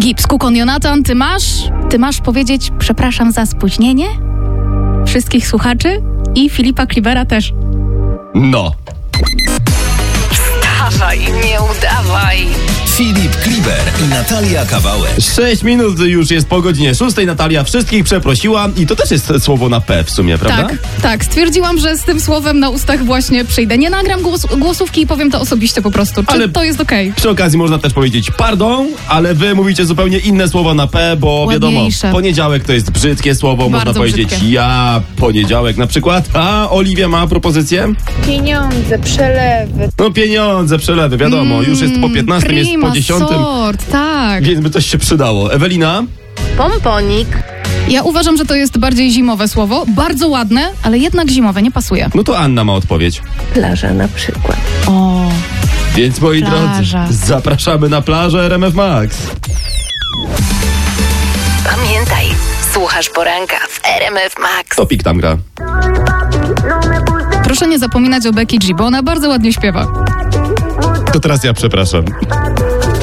Gibbs, Kukon, Jonatan, ty masz powiedzieć przepraszam za spóźnienie? Wszystkich słuchaczy i Filipa Klibera też. No. Wstawaj, nie udawaj. Filip Kliber i Natalia Kawałek. 6 minut już jest po godzinie 6. Natalia wszystkich przeprosiła i to też jest słowo na P w sumie, prawda? Tak. Stwierdziłam, że z tym słowem na ustach właśnie przyjdę. Nie nagram głosówki i powiem to osobiście po prostu. Czy to jest okej? Przy okazji można też powiedzieć pardon, ale wy mówicie zupełnie inne słowa na P, bo Ładniejsze. wiadomo, poniedziałek to jest brzydkie słowo, Bardzo można powiedzieć brzydkie. ja poniedziałek na przykład. A Oliwia ma propozycję? Pieniądze, przelewy. No pieniądze, przelewy, wiadomo, już jest po 15, jest po 10, sort, tak. więc by coś się przydało. Ewelina? Pomponik. Ja uważam, że to jest bardziej zimowe słowo. Bardzo ładne, ale jednak zimowe, nie pasuje. No to Anna ma odpowiedź. Plaża na przykład. O, Więc moi Plaża. drodzy, zapraszamy na plażę RMF Max. Pamiętaj, słuchasz poranka w RMF Max. Topik tam gra. proszę nie zapominać o Becky G, bo ona bardzo ładnie śpiewa. To teraz ja przepraszam.